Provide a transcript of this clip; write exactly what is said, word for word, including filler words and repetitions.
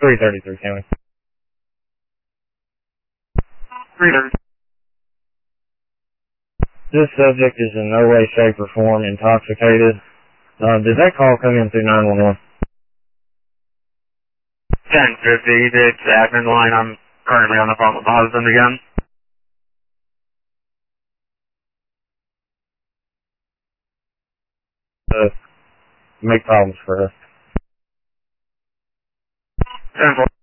three thirty-three County. three thirty. This subject is in no way, shape, or form intoxicated. Uh, did that call come in through nine one one? ten fifty, it's admin line. I'm currently on the phone with my husband again. Uh, make problems for us. ten four.